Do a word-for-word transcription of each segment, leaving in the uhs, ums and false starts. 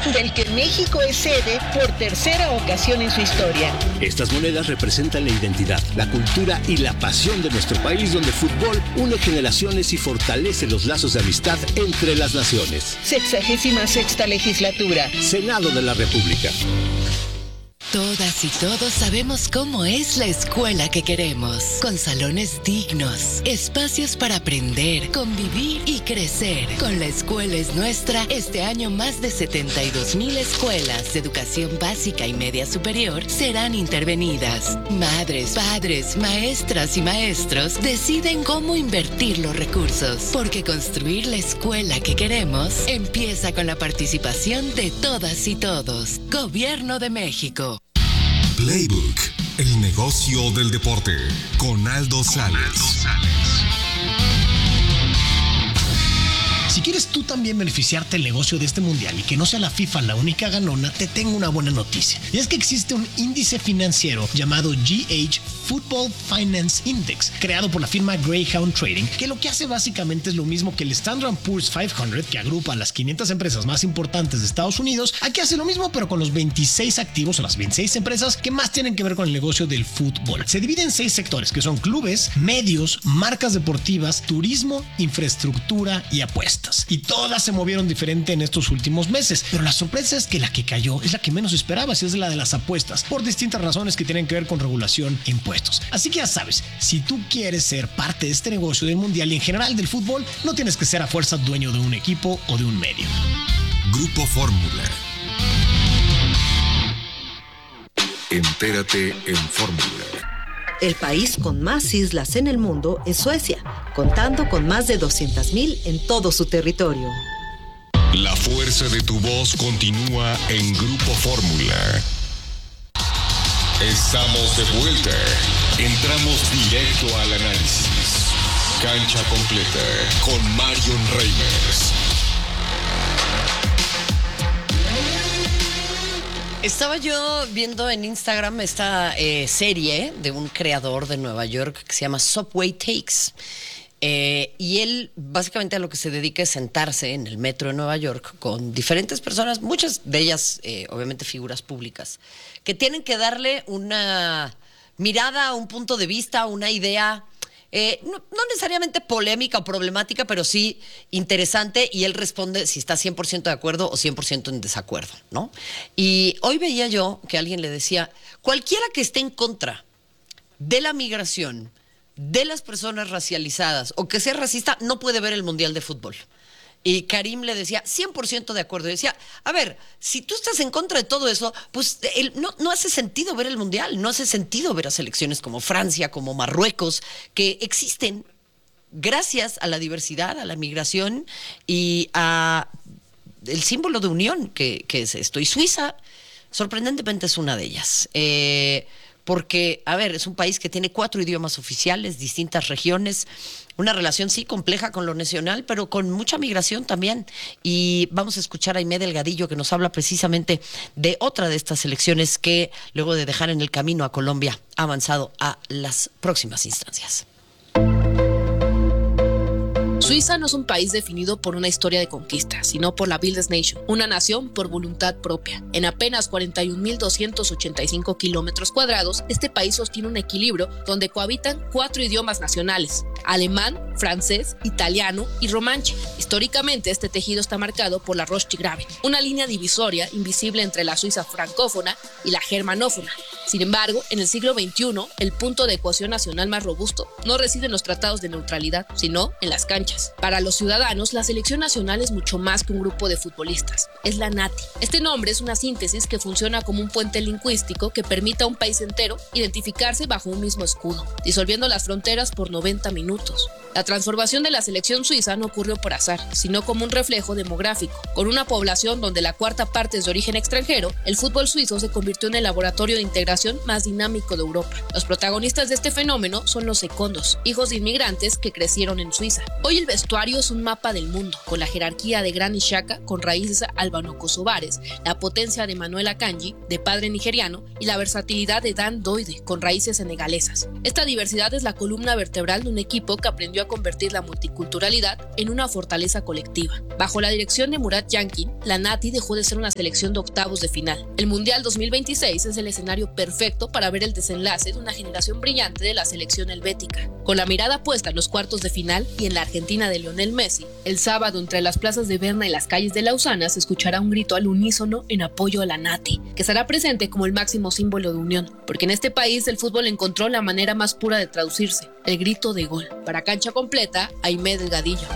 del que México es sede por tercera ocasión en su historia. Estas monedas representan la identidad, la cultura y la pasión de nuestro país, donde el fútbol une generaciones y fortalece los lazos de amistad entre las naciones. Sexagésima sexta legislatura. Senado de la República. Todas y todos sabemos cómo es la escuela que queremos, con salones dignos, espacios para aprender, convivir y crecer. Con La Escuela es Nuestra, este año más de setenta y dos mil escuelas de educación básica y media superior serán intervenidas. Madres, padres, maestras y maestros deciden cómo invertir los recursos, porque construir la escuela que queremos empieza con la participación de todas y todos. Gobierno de México. Playbook, el negocio del deporte, con Aldo Sales. Si quieres tú también beneficiarte del negocio de este mundial y que no sea la FIFA la única ganona, te tengo una buena noticia. Y es que existe un índice financiero llamado G H Football Finance Index, creado por la firma Greyhound Trading, que lo que hace básicamente es lo mismo que el Standard and Poor's quinientos, que agrupa a las quinientas empresas más importantes de Estados Unidos. Aquí hace lo mismo, pero con los veintiséis activos o las veintiséis empresas que más tienen que ver con el negocio del fútbol. Se divide en seis sectores, que son clubes, medios, marcas deportivas, turismo, infraestructura y apuestas. Y todas se movieron diferente en estos últimos meses, pero la sorpresa es que la que cayó es la que menos esperabas, y es la de las apuestas, por distintas razones que tienen que ver con regulación e impuestos. Así que ya sabes, si tú quieres ser parte de este negocio del mundial y en general del fútbol, no tienes que ser a fuerza dueño de un equipo o de un medio. Grupo Fórmula. Entérate en Fórmula. El país con más islas en el mundo es Suecia, contando con más de doscientas mil en todo su territorio. La fuerza de tu voz continúa en Grupo Fórmula. Estamos de vuelta. Entramos directo al análisis. Cancha completa con Marion Reimers. Estaba yo viendo en Instagram esta eh, serie de un creador de Nueva York que se llama Subway Takes. Eh, y él básicamente a lo que se dedica es sentarse en el metro de Nueva York con diferentes personas, muchas de ellas eh, obviamente figuras públicas, que tienen que darle una mirada, un punto de vista, una idea, eh, no, no necesariamente polémica o problemática, pero sí interesante, y él responde si está cien por ciento de acuerdo o cien por ciento en desacuerdo, ¿no? Y hoy veía yo que alguien le decía, cualquiera que esté en contra de la migración, de las personas racializadas o que sea racista, no puede ver el Mundial de Fútbol. Y Karim le decía, cien por ciento de acuerdo. Y decía, a ver, si tú estás en contra de todo eso, pues el, no, no hace sentido ver el Mundial, no hace sentido ver a selecciones como Francia, como Marruecos, que existen gracias a la diversidad, a la migración y a el símbolo de unión, que, que es esto. Y Suiza, sorprendentemente, es una de ellas. Eh... Porque, a ver, es un país que tiene cuatro idiomas oficiales, distintas regiones, una relación sí compleja con lo nacional, pero con mucha migración también. Y vamos a escuchar a Aimé Delgadillo, que nos habla precisamente de otra de estas selecciones que, luego de dejar en el camino a Colombia, ha avanzado a las próximas instancias. Suiza no es un país definido por una historia de conquista, sino por la Bildungsnation, una nación por voluntad propia. En apenas cuarenta y un mil doscientos ochenta y cinco kilómetros cuadrados, este país sostiene un equilibrio donde cohabitan cuatro idiomas nacionales: alemán, francés, italiano y romanche. Históricamente, este tejido está marcado por la Roche-Graben, una línea divisoria invisible entre la Suiza francófona y la germanófona. Sin embargo, en el siglo veintiuno, el punto de cohesión nacional más robusto no reside en los tratados de neutralidad, sino en las canchas. Para los ciudadanos, la selección nacional es mucho más que un grupo de futbolistas. Es la Nati. Este nombre es una síntesis que funciona como un puente lingüístico que permite a un país entero identificarse bajo un mismo escudo, disolviendo las fronteras por noventa minutos. La transformación de la selección suiza no ocurrió por azar, sino como un reflejo demográfico. Con una población donde la cuarta parte es de origen extranjero, el fútbol suizo se convirtió en el laboratorio de integración más dinámico de Europa. Los protagonistas de este fenómeno son los secondos, hijos de inmigrantes que crecieron en Suiza. Hoy el vestuario es un mapa del mundo, con la jerarquía de Granit Xhaka, con raíces albano-kosovares, la potencia de Manuel Akanji, de padre nigeriano, y la versatilidad de Dan Doide, con raíces senegalesas. Esta diversidad es la columna vertebral de un equipo que aprendió a convertir la multiculturalidad en una fortaleza colectiva. Bajo la dirección de Murat Yankin, la Nati dejó de ser una selección de octavos de final. El Mundial dos mil veintiséis es el escenario perfecto para ver el desenlace de una generación brillante de la selección helvética. Con la mirada puesta en los cuartos de final y en la Argentina de Lionel Messi, el sábado entre las plazas de Berna y las calles de Lausana se escuchará un grito al unísono en apoyo a la Nati, que estará presente como el máximo símbolo de unión, porque en este país el fútbol encontró la manera más pura de traducirse, el grito de gol. Para Cancha Completa, Aimé Delgadillo.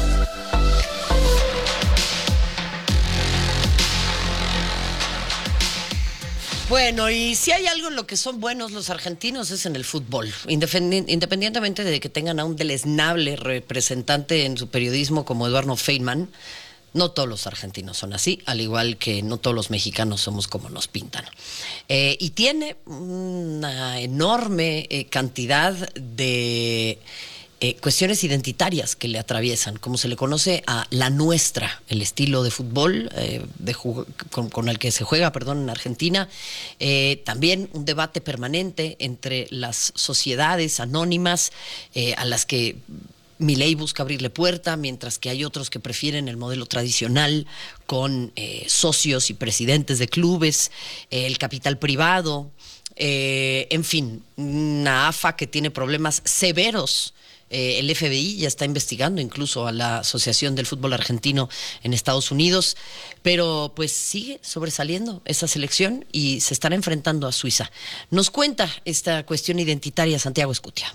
Bueno, y si hay algo en lo que son buenos los argentinos es en el fútbol, independientemente de que tengan a un deleznable representante en su periodismo como Eduardo Feynman. No todos los argentinos son así, al igual que no todos los mexicanos somos como nos pintan. Eh, y tiene una enorme eh, cantidad de eh, cuestiones identitarias que le atraviesan, como se le conoce a la nuestra, el estilo de fútbol eh, de jug- con, con el que se juega, perdón, en Argentina. Eh, también un debate permanente entre las sociedades anónimas eh, a las que Milei busca abrirle puerta, mientras que hay otros que prefieren el modelo tradicional con eh, socios y presidentes de clubes, eh, el capital privado, eh, en fin, una A F A que tiene problemas severos. Eh, el F B I ya está investigando incluso a la Asociación del Fútbol Argentino en Estados Unidos, pero pues sigue sobresaliendo esa selección y se estará enfrentando a Suiza. Nos cuenta esta cuestión identitaria Santiago Escutia.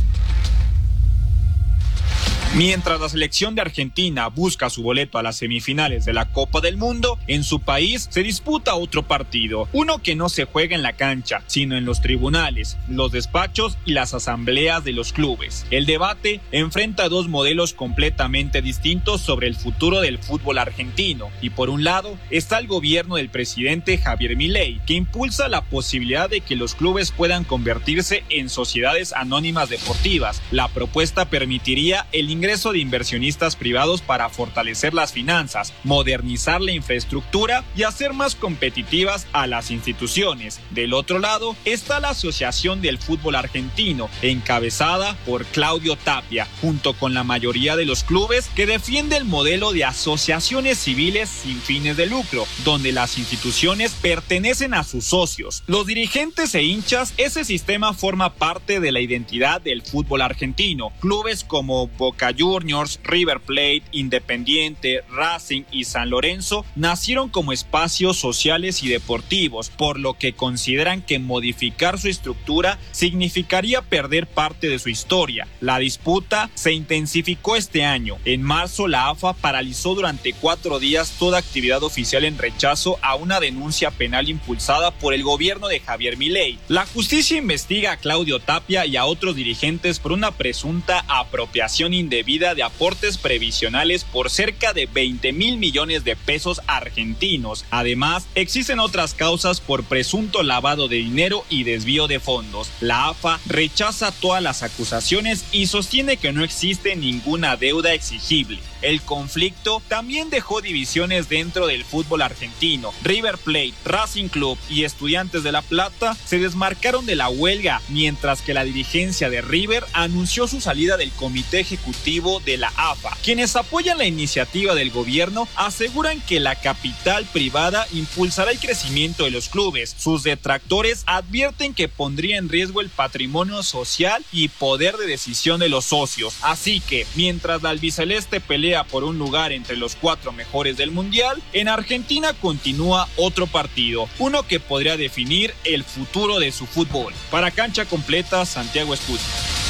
Mientras la selección de Argentina busca su boleto a las semifinales de la Copa del Mundo, en su país se disputa otro partido, uno que no se juega en la cancha, sino en los tribunales, los despachos y las asambleas de los clubes. El debate enfrenta dos modelos completamente distintos sobre el futuro del fútbol argentino, y por un lado está el gobierno del presidente Javier Milei, que impulsa la posibilidad de que los clubes puedan convertirse en sociedades anónimas deportivas. La propuesta permitiría el ingreso ingreso de inversionistas privados para fortalecer las finanzas, modernizar la infraestructura y hacer más competitivas a las instituciones. Del otro lado está la Asociación del Fútbol Argentino, encabezada por Claudio Tapia, junto con la mayoría de los clubes, que defiende el modelo de asociaciones civiles sin fines de lucro, donde las instituciones pertenecen a sus socios, los dirigentes e hinchas. Ese sistema forma parte de la identidad del fútbol argentino. Clubes como Boca Juniors, River Plate, Independiente, Racing y San Lorenzo nacieron como espacios sociales y deportivos, por lo que consideran que modificar su estructura significaría perder parte de su historia. La disputa se intensificó este año. En marzo, la A F A paralizó durante cuatro días toda actividad oficial en rechazo a una denuncia penal impulsada por el gobierno de Javier Milei. La justicia investiga a Claudio Tapia y a otros dirigentes por una presunta apropiación indebida de aportes previsionales por cerca de veinte mil millones de pesos argentinos. Además, existen otras causas por presunto lavado de dinero y desvío de fondos. La A F A rechaza todas las acusaciones y sostiene que no existe ninguna deuda exigible. El conflicto también dejó divisiones dentro del fútbol argentino. River Plate, Racing Club y Estudiantes de La Plata se desmarcaron de la huelga, mientras que la dirigencia de River anunció su salida del comité ejecutivo de la A F A. Quienes apoyan la iniciativa del gobierno aseguran que la capital privada impulsará el crecimiento de los clubes. Sus detractores advierten que pondría en riesgo el patrimonio social y poder de decisión de los socios. Así que, mientras la albiceleste pelea por un lugar entre los cuatro mejores del mundial, en Argentina continúa otro partido, uno que podría definir el futuro de su fútbol. Para Cancha Completa, Santiago Escutia.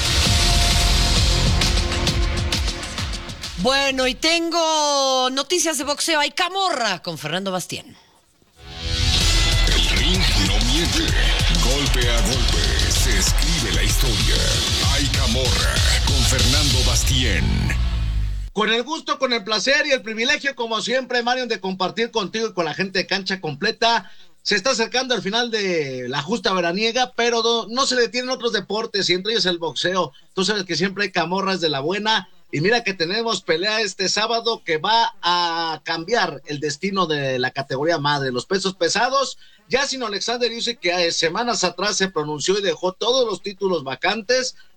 Bueno, y tengo noticias de boxeo. Hay camorra con Fernando Bastien. El ring no miente. Golpe a golpe se escribe la historia. Hay camorra con Fernando Bastien. Con el gusto, con el placer y el privilegio, como siempre, Marion, de compartir contigo y con la gente de Cancha Completa. Se está acercando el final de la justa veraniega, pero no, no se detienen otros deportes, y entre ellos el boxeo. Tú sabes que siempre hay camorras de la buena, y mira que tenemos pelea este sábado que va a cambiar el destino de la categoría madre, los pesos pesados. Yasin Alexander dice que semanas atrás se pronunció y dejó todos los títulos vacantes.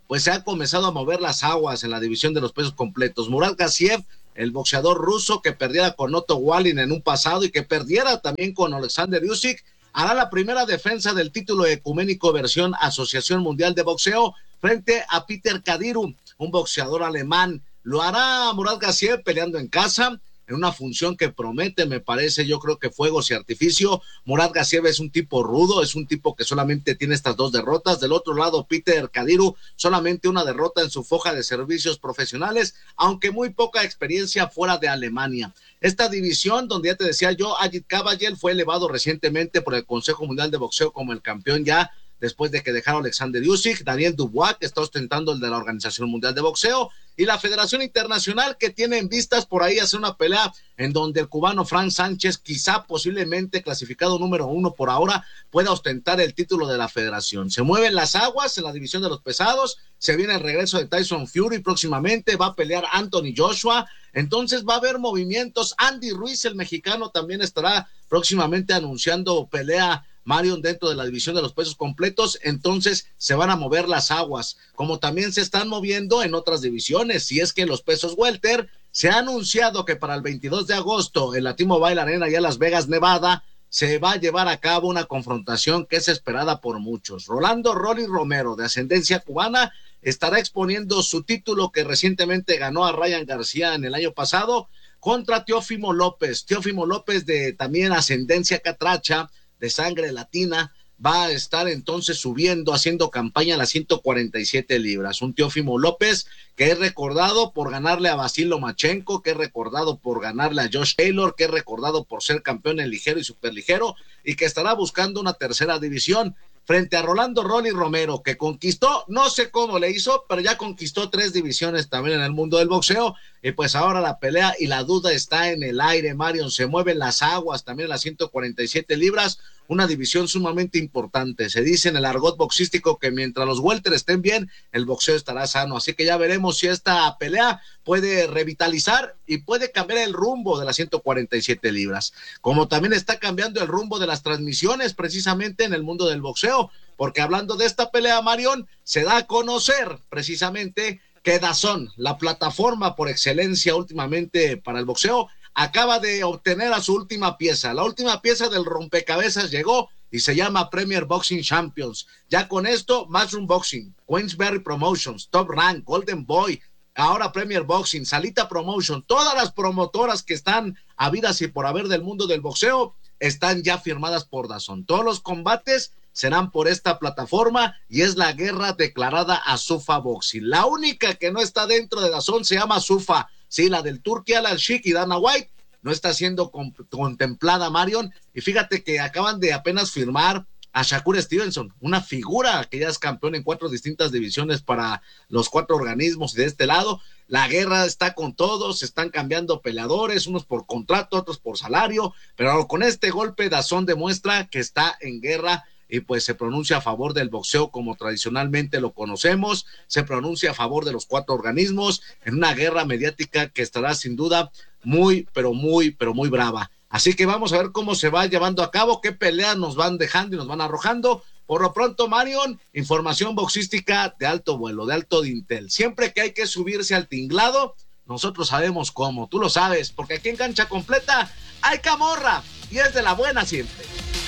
pues se ha comenzado a mover las aguas en la división de los pesos completos. Murat Gassiev, el boxeador ruso que perdiera con Otto Wallin en un pasado y que perdiera también con Alexander Usyk, hará la primera defensa del título ecuménico versión Asociación Mundial de Boxeo frente a Peter Kadiru, un boxeador alemán. Lo hará Murat Gassiev peleando en casa, en una función que promete, me parece, yo creo que fuegos y artificio. Murat Gassiev es un tipo rudo, es un tipo que solamente tiene estas dos derrotas. Del otro lado, Peter Kadiru, solamente una derrota en su foja de servicios profesionales, aunque muy poca experiencia fuera de Alemania. Esta división, donde ya te decía yo, Ajit Kabayel fue elevado recientemente por el Consejo Mundial de Boxeo como el campeón ya, después de que dejaron Alexander Usyk. Daniel Dubois, que está ostentando el de la Organización Mundial de Boxeo, y la Federación Internacional, que tiene en vistas por ahí hacer una pelea en donde el cubano Frank Sánchez, quizá posiblemente clasificado número uno por ahora, pueda ostentar el título de la federación. Se mueven las aguas en la división de los pesados, se viene el regreso de Tyson Fury próximamente, va a pelear Anthony Joshua, entonces va a haber movimientos. Andy Ruiz, el mexicano, también estará próximamente anunciando pelea, Marion, dentro de la división de los pesos completos. Entonces se van a mover las aguas, como también se están moviendo en otras divisiones. Si es que los pesos welter, se ha anunciado que para el veintidós de agosto en la T-Mobile Arena, allá en Las Vegas, Nevada, se va a llevar a cabo una confrontación que es esperada por muchos. Rolando Rolly Romero, de ascendencia cubana, estará exponiendo su título que recientemente ganó a Ryan García en el año pasado, contra Teófimo López. Teófimo López, de también ascendencia catracha, de sangre latina, va a estar entonces subiendo, haciendo campaña a las ciento cuarenta y siete libras. Un Teófimo López que es recordado por ganarle a Vasil Lomachenko, que es recordado por ganarle a Josh Taylor, que es recordado por ser campeón en ligero y superligero, y que estará buscando una tercera división frente a Rolando Rolly Romero, que conquistó, no sé cómo le hizo, pero ya conquistó tres divisiones también en el mundo del boxeo, y pues ahora la pelea y la duda está en el aire, Marion. Se mueven las aguas también en las ciento cuarenta y siete libras, una división sumamente importante. Se dice en el argot boxístico que mientras los welter estén bien, el boxeo estará sano, así que ya veremos si esta pelea puede revitalizar y puede cambiar el rumbo de las ciento cuarenta y siete libras, como también está cambiando el rumbo de las transmisiones precisamente en el mundo del boxeo, porque hablando de esta pelea, Marion, se da a conocer precisamente que DAZN, la plataforma por excelencia últimamente para el boxeo, acaba de obtener a su última pieza. La última pieza del rompecabezas llegó y se llama Premier Boxing Champions. Ya con esto, Matchroom Boxing, Queensberry Promotions, Top Rank, Golden Boy, ahora Premier Boxing, Salita Promotion, todas las promotoras que están habidas y por haber del mundo del boxeo están ya firmadas por DAZN. Todos los combates serán por esta plataforma y es la guerra declarada a Zuffa Boxing. La única que no está dentro de DAZN se llama Zuffa. Sí, la del Turki Al-Sheikh y Dana White no está siendo con, contemplada, Marion. Y fíjate que acaban de apenas firmar a Shakur Stevenson, una figura que ya es campeón en cuatro distintas divisiones para los cuatro organismos. Y de este lado, la guerra está con todos, se están cambiando peleadores, unos por contrato, otros por salario, pero con este golpe DAZN demuestra que está en guerra y pues se pronuncia a favor del boxeo como tradicionalmente lo conocemos, se pronuncia a favor de los cuatro organismos en una guerra mediática que estará sin duda muy, pero muy, pero muy brava. Así que vamos a ver cómo se va llevando a cabo, qué peleas nos van dejando y nos van arrojando. Por lo pronto, Marion, información boxística de alto vuelo, de alto dintel. Siempre que hay que subirse al tinglado, nosotros sabemos cómo, tú lo sabes, porque aquí en Cancha Completa hay camorra y es de la buena siempre.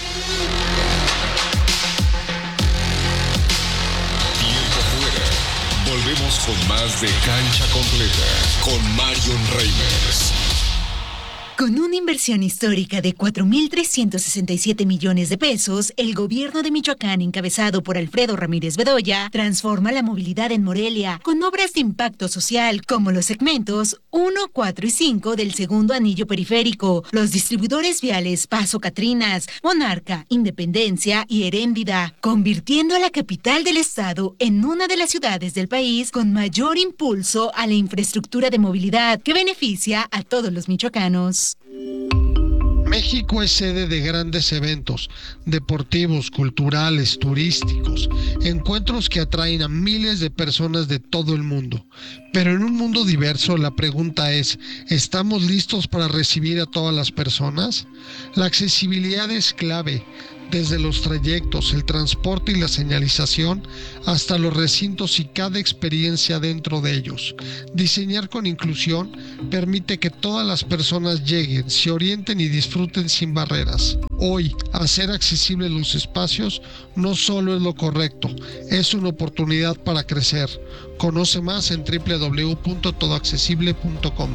Volvemos con más de Cancha Completa con Marion Reimers. Con una inversión histórica de cuatro mil trescientos sesenta y siete millones de pesos, el gobierno de Michoacán, encabezado por Alfredo Ramírez Bedoya, transforma la movilidad en Morelia con obras de impacto social como los segmentos uno, cuatro y cinco del segundo anillo periférico, los distribuidores viales Paso Catrinas, Monarca, Independencia y Heréndida, convirtiendo a la capital del estado en una de las ciudades del país con mayor impulso a la infraestructura de movilidad que beneficia a todos los michoacanos. México es sede de grandes eventos deportivos, culturales, turísticos, encuentros que atraen a miles de personas de todo el mundo. Pero en un mundo diverso, la pregunta es, ¿estamos listos para recibir a todas las personas? La accesibilidad es clave. desde los trayectos, el transporte y la señalización, hasta los recintos y cada experiencia dentro de ellos. Diseñar con inclusión permite que todas las personas lleguen, se orienten y disfruten sin barreras. Hoy, hacer accesibles los espacios no solo es lo correcto, es una oportunidad para crecer. Conoce más en doble u doble u doble u punto todo accesible punto com.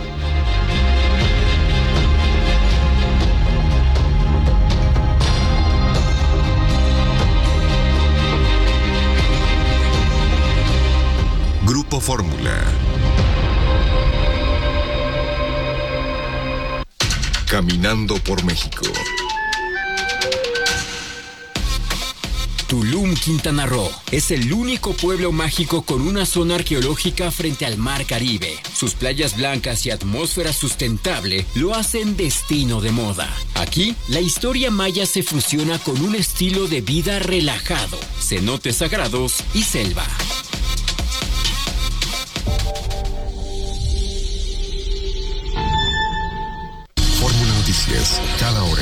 Grupo Fórmula. Caminando por México. Tulum, Quintana Roo, es el único pueblo mágico con una zona arqueológica frente al Mar Caribe. Sus playas blancas y atmósfera sustentable lo hacen destino de moda. Aquí, la historia maya se fusiona con un estilo de vida relajado, cenotes sagrados y selva. Fórmula Noticias, cada hora.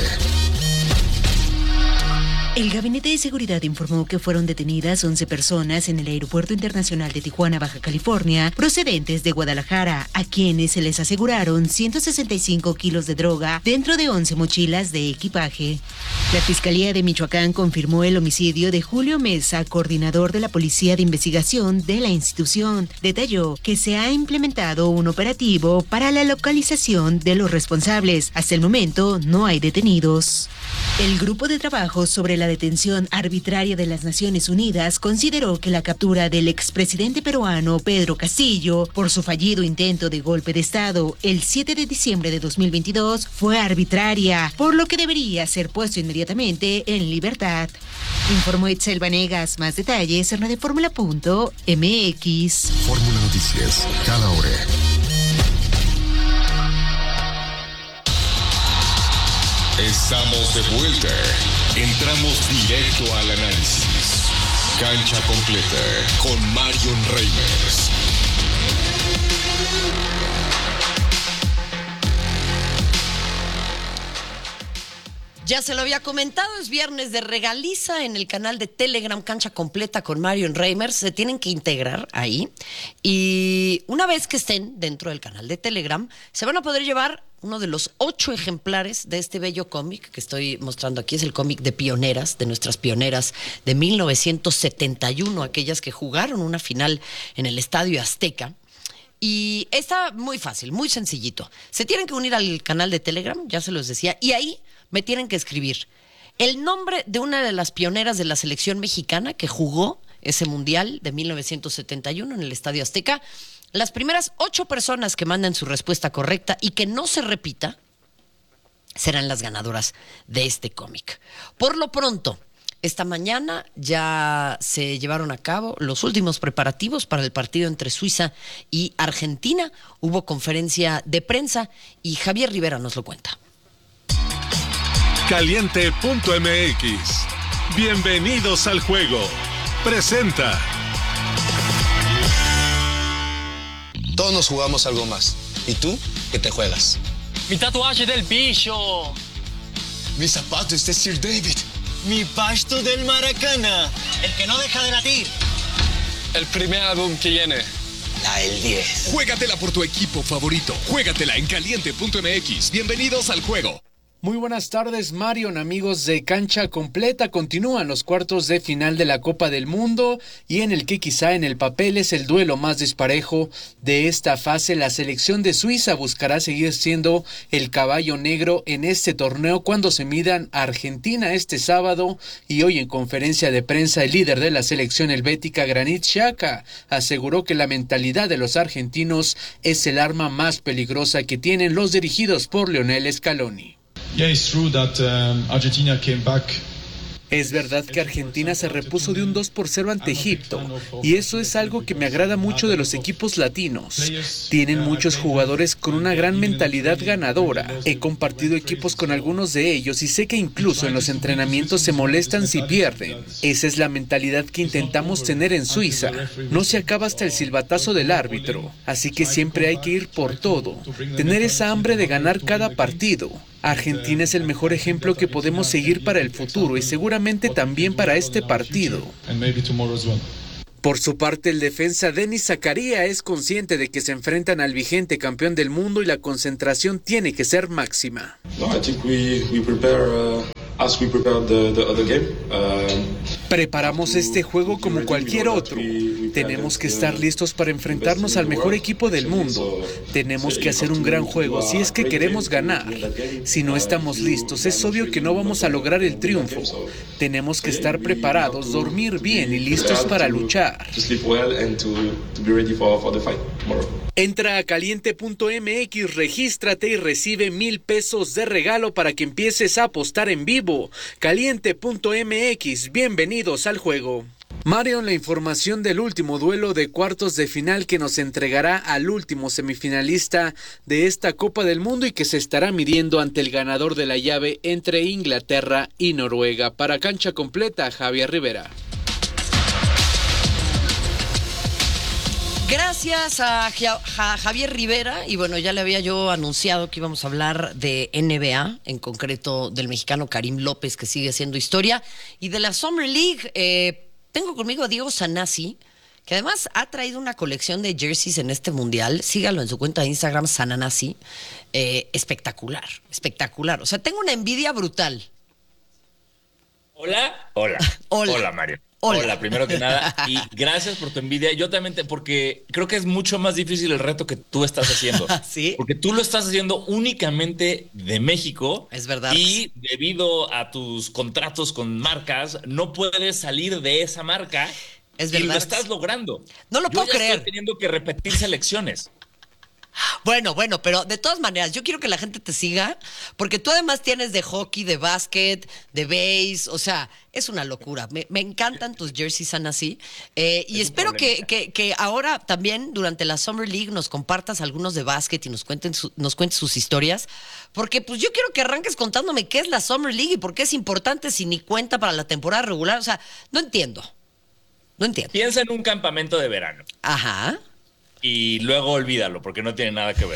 El Gabinete de Seguridad informó que fueron detenidas once personas en el Aeropuerto Internacional de Tijuana, Baja California, procedentes de Guadalajara, a quienes se les aseguraron ciento sesenta y cinco kilos de droga dentro de once mochilas de equipaje. La Fiscalía de Michoacán confirmó el homicidio de Julio Mesa, coordinador de la Policía de Investigación de la institución. Detalló que se ha implementado un operativo para la localización de los responsables. Hasta el momento no hay detenidos. El Grupo de Trabajo sobre la Detención Arbitraria de las Naciones Unidas consideró que la captura del expresidente peruano Pedro Castillo por su fallido intento de golpe de Estado el siete de diciembre de dos mil veintidós fue arbitraria, por lo que debería ser puesto inmediatamente en libertad. Informó Itzel Vanegas. Más detalles en radioformula punto m x. Fórmula Noticias, cada hora. Estamos de vuelta. Entramos directo al análisis. Cancha completa con Marion Reimers. Ya se lo había comentado, es viernes de regaliza en el canal de Telegram Cancha Completa con Marion Reimers. Se tienen que integrar ahí. Y una vez que estén dentro del canal de Telegram, se van a poder llevar uno de los ocho ejemplares de este bello cómic que estoy mostrando aquí. Es el cómic de pioneras, de nuestras pioneras de mil novecientos setenta y uno, aquellas que jugaron una final en el Estadio Azteca. Y está muy fácil, muy sencillito. Se tienen que unir al canal de Telegram, ya se los decía, y ahí me tienen que escribir el nombre de una de las pioneras de la selección mexicana que jugó ese mundial de mil novecientos setenta y uno en el Estadio Azteca. Las primeras ocho personas que manden su respuesta correcta y que no se repita serán las ganadoras de este cómic. Por lo pronto, esta mañana ya se llevaron a cabo los últimos preparativos para el partido entre Suiza y Argentina. Hubo conferencia de prensa y Javier Rivera nos lo cuenta. Caliente punto m x. Bienvenidos al juego. Presenta. Todos nos jugamos algo más. ¿Y tú? ¿Qué te juegas? Mi tatuaje del bicho. Mis zapatos de Sir David. Mi pasto del Maracana. El que no deja de latir. El primer álbum que viene. La del diez. Juégatela por tu equipo favorito. Juégatela en caliente punto m x. Bienvenidos al juego. Muy buenas tardes, Marion, amigos de Cancha Completa. Continúan los cuartos de final de la Copa del Mundo y en el que quizá en el papel es el duelo más disparejo de esta fase. La selección de Suiza buscará seguir siendo el caballo negro en este torneo cuando se midan a Argentina este sábado. Y hoy en conferencia de prensa el líder de la selección helvética, Granit Xhaka, aseguró que la mentalidad de los argentinos es el arma más peligrosa que tienen los dirigidos por Lionel Scaloni. Yeah, it's true that um, Argentina came back. Es verdad que Argentina se repuso de un dos por cero ante Egipto, y eso es algo que me agrada mucho de los equipos latinos. Tienen muchos jugadores con una gran mentalidad ganadora. He compartido equipos con algunos de ellos y sé que incluso en los entrenamientos se molestan si pierden. Esa es la mentalidad que intentamos tener en Suiza. No se acaba hasta el silbatazo del árbitro, así que siempre hay que ir por todo, tener esa hambre de ganar cada partido. Argentina es el mejor ejemplo que podemos seguir para el futuro y seguramente también para este partido. Por su parte, el defensa Denis Zakaria es consciente de que se enfrentan al vigente campeón del mundo y la concentración tiene que ser máxima. No, I think we, we prepare uh, as we prepared the, the other game. Uh, Preparamos este juego como cualquier otro. Tenemos que estar listos para enfrentarnos al mejor equipo del mundo. Tenemos que hacer un gran juego si es que queremos ganar. Si no estamos listos, es obvio que no vamos a lograr el triunfo. Tenemos que estar preparados, dormir bien y listos para luchar. Entra a caliente punto m x, regístrate y recibe mil pesos de regalo para que empieces a apostar en vivo. caliente punto m x, bienvenidos al juego. Marion, la información del último duelo de cuartos de final que nos entregará al último semifinalista de esta Copa del Mundo y que se estará midiendo ante el ganador de la llave entre Inglaterra y Noruega. Para Cancha Completa, Javier Rivera. Gracias a Javier Rivera, y bueno, ya le había yo anunciado que íbamos a hablar de N B A, en concreto del mexicano Karim López, que sigue haciendo historia, y de la Summer League. Eh, tengo conmigo a Diego Sanasi, que además ha traído una colección de jerseys en este mundial. Sígalo en su cuenta de Instagram, Sananasi. Eh, espectacular, espectacular. O sea, tengo una envidia brutal. Hola, hola, hola, hola Mario. Hola. Hola, primero que nada, y gracias por tu envidia. Yo también, te, porque creo que es mucho más difícil el reto que tú estás haciendo. ¿Sí? Porque tú lo estás haciendo únicamente de México. Es verdad. Y debido a tus contratos con marcas, no puedes salir de esa marca. Es verdad. Y lo estás logrando. No lo Yo puedo ya creer. Estoy teniendo que repetir selecciones. Bueno, bueno, pero de todas maneras, yo quiero que la gente te siga, porque tú además tienes de hockey, de básquet, de base, o sea, es una locura. Me, me encantan tus jerseys, Sanasi. Eh, y espero que, que, que ahora también, durante la Summer League, nos compartas algunos de básquet y nos, cuenten su, nos cuentes sus historias, porque pues yo quiero que arranques contándome qué es la Summer League y por qué es importante si ni cuenta para la temporada regular. O sea, no entiendo. No entiendo. Piensa en un campamento de verano. Ajá. Y luego olvídalo, porque no tiene nada que ver.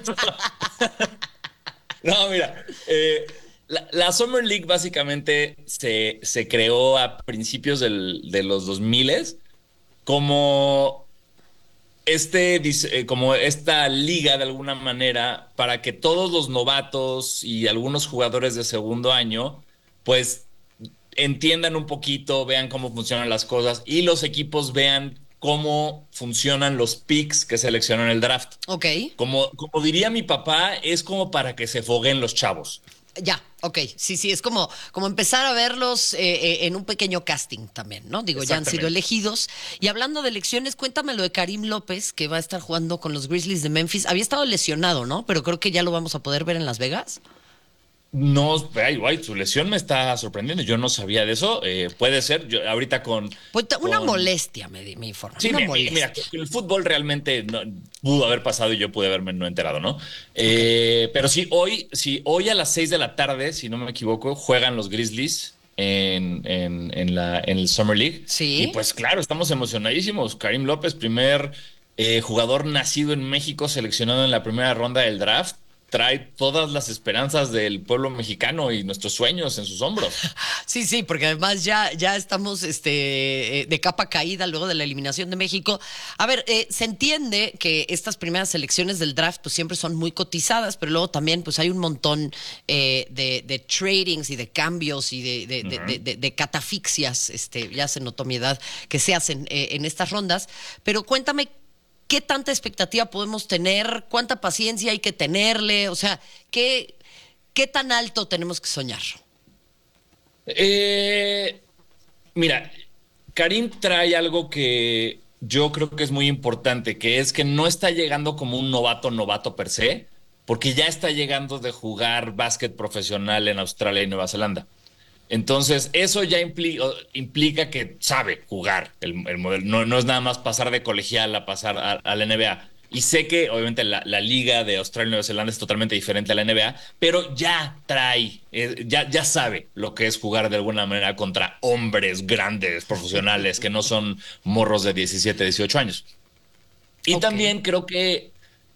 No, mira, eh, la, la Summer League básicamente se, se creó a principios del, de los dos mil como, este, como esta liga de alguna manera para que todos los novatos y algunos jugadores de segundo año pues entiendan un poquito, vean cómo funcionan las cosas y los equipos vean cómo funcionan los picks que seleccionan el draft. Ok. Como, como diría mi papá, es como para que se fogueen los chavos. Ya, ok. Sí, sí, es como, como empezar a verlos eh, eh, en un pequeño casting también, ¿no? Digo, ya han sido elegidos. Y hablando de elecciones, cuéntame lo de Karim López, que va a estar jugando con los Grizzlies de Memphis. Había estado lesionado, ¿no? Pero creo que ya lo vamos a poder ver en Las Vegas. No, ay, ay, su lesión me está sorprendiendo. Yo no sabía de eso. Eh, puede ser. Yo ahorita con. Pues una con... molestia, me, me informa. Sí, una mira, molestia. mira, el fútbol realmente no, pudo haber pasado y yo pude haberme no enterado, ¿no? Eh, okay. Pero sí, hoy, sí, hoy a las seis de la tarde, si no me equivoco, juegan los Grizzlies en, en, en, la, en el Summer League. Sí. Y pues claro, estamos emocionadísimos. Karim López, primer eh, jugador nacido en México, seleccionado en la primera ronda del draft. Trae todas las esperanzas del pueblo mexicano y nuestros sueños en sus hombros. Sí, sí, porque además ya, ya estamos este, de capa caída luego de la eliminación de México. A ver, eh, se entiende que estas primeras selecciones del draft pues siempre son muy cotizadas, pero luego también pues hay un montón eh, de, de tradings y de cambios y de, de, uh-huh. de, de, de, de catafixias, este, ya se notó mi edad, que se hacen eh, en estas rondas. Pero cuéntame, ¿qué tanta expectativa podemos tener? ¿Cuánta paciencia hay que tenerle? O sea, ¿qué, qué tan alto tenemos que soñar? Eh, mira, Karim trae algo que yo creo que es muy importante, que es que no está llegando como un novato novato per se, porque ya está llegando de jugar básquet profesional en Australia y Nueva Zelanda. Entonces, eso ya implica, implica que sabe jugar el, el modelo. No, no es nada más pasar de colegial a pasar a, a la N B A. Y sé que, obviamente, la, la liga de Australia y Nueva Zelanda es totalmente diferente a la N B A, pero ya trae, eh, ya, ya sabe lo que es jugar de alguna manera contra hombres grandes, profesionales, que no son morros de diecisiete, dieciocho años. Y okay. también creo que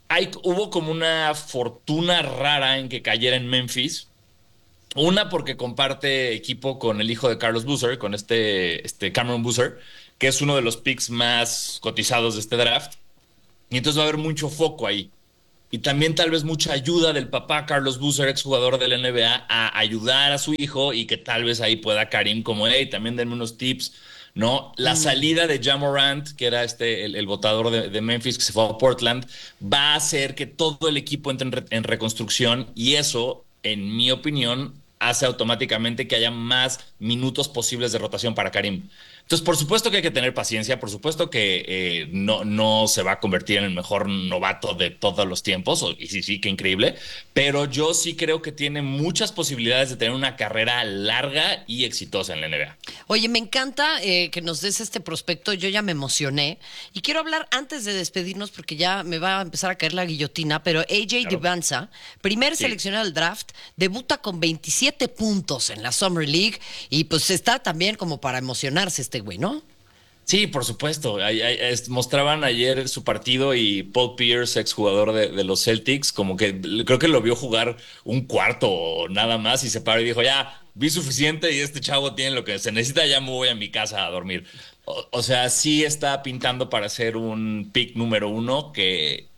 hay, hubo como una fortuna rara en que cayera en Memphis. Una, porque comparte equipo con el hijo de Carlos Boozer, con este, este Cameron Boozer, que es uno de los picks más cotizados de este draft. Y entonces va a haber mucho foco ahí. Y también tal vez mucha ayuda del papá Carlos Boozer, exjugador de la N B A, a ayudar a su hijo y que tal vez ahí pueda Karim como, hey, también denme unos tips, ¿no? La mm. salida de Ja Morant, que era este, el, el votador de, de Memphis que se fue a Portland, va a hacer que todo el equipo entre en, re, en reconstrucción y eso, en mi opinión, hace automáticamente que haya más minutos posibles de rotación para Karim. Entonces, por supuesto que hay que tener paciencia, por supuesto que eh, no, no se va a convertir en el mejor novato de todos los tiempos, o, y sí, sí, qué increíble, pero yo sí creo que tiene muchas posibilidades de tener una carrera larga y exitosa en la N B A. Oye, me encanta eh, que nos des este prospecto, yo ya me emocioné, y quiero hablar antes de despedirnos, porque ya me va a empezar a caer la guillotina, pero A J claro. Devanza, primer sí. seleccionado del draft, debuta con veintisiete puntos en la Summer League, y pues está también como para emocionarse este güey, ¿no? Sí, por supuesto. Ay, ay, es, mostraban ayer su partido y Paul Pierce, exjugador de, de los Celtics, como que creo que lo vio jugar un cuarto o nada más y se paró y dijo, ya, vi suficiente y este chavo tiene lo que se necesita, ya me voy a mi casa a dormir. O, o sea, sí está pintando para ser un pick número uno que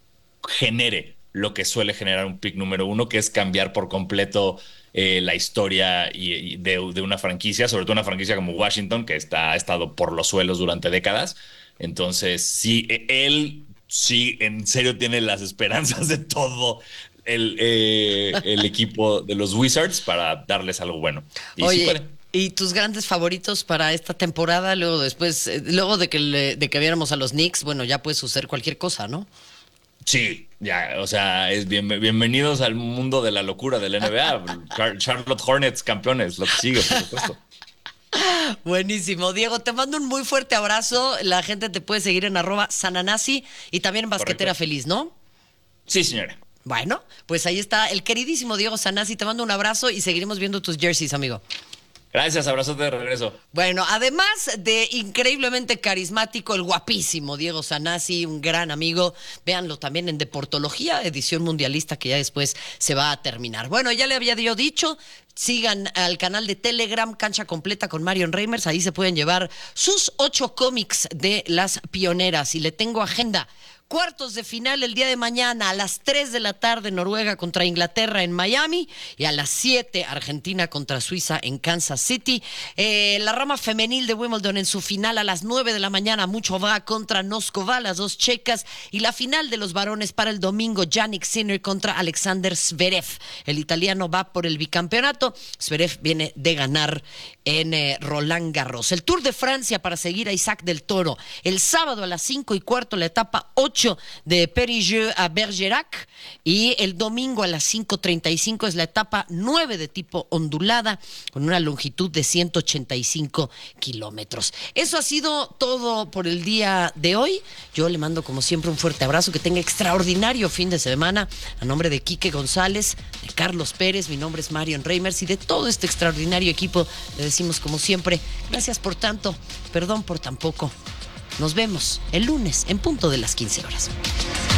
genere lo que suele generar un pick número uno, que es cambiar por completo Eh, la historia y, y de, de una franquicia, sobre todo una franquicia como Washington, que está, ha estado por los suelos durante décadas. Entonces, sí, él sí, en serio tiene las esperanzas de todo el, eh, el equipo de los Wizards para darles algo bueno. Y Oye, sí puede. ¿Y tus grandes favoritos para esta temporada? Luego después, eh, luego de que, le, de que viéramos a los Knicks, bueno, ya puede suceder cualquier cosa, ¿no? Sí, ya, o sea, es bien, bienvenidos al mundo de la locura de la N B A. Char- Charlotte Hornets campeones, lo que sigue, por supuesto. Buenísimo. Diego, te mando un muy fuerte abrazo. La gente te puede seguir en arroba sananasi y también en Basquetera Correcto. Feliz, ¿no? Sí, señora. Bueno, pues ahí está el queridísimo Diego Sanasi. Te mando un abrazo y seguiremos viendo tus jerseys, amigo. Gracias, abrazo de regreso. Bueno, además de increíblemente carismático, el guapísimo Diego Sanasi, un gran amigo. Véanlo también en Deportología, edición mundialista que ya después se va a terminar. Bueno, ya le había yo dicho, sigan al canal de Telegram, Cancha Completa con Marion Reimers. Ahí se pueden llevar sus ocho cómics de las pioneras. Y le tengo agenda. Cuartos de final el día de mañana a las tres de la tarde, Noruega contra Inglaterra en Miami, y a las siete Argentina contra Suiza en Kansas City. Eh, la rama femenil de Wimbledon en su final a las nueve de la mañana, Muchova contra Noskova, las dos checas, y la final de los varones para el domingo, Jannik Sinner contra Alexander Zverev. El italiano va por el bicampeonato, Zverev viene de ganar en eh, Roland Garros. El Tour de Francia para seguir a Isaac del Toro. El sábado a las cinco y cuarto la etapa ocho de Périgueux a Bergerac, y el domingo a las cinco treinta y cinco es la etapa nueve de tipo ondulada con una longitud de ciento ochenta y cinco kilómetros. Eso ha sido todo por el día de hoy. Yo le mando como siempre un fuerte abrazo, que tenga extraordinario fin de semana. A nombre de Quique González, de Carlos Pérez, mi nombre es Marion Reimers y de todo este extraordinario equipo le decimos como siempre, gracias por tanto, perdón por tan poco. Nos vemos el lunes en punto de las quince horas.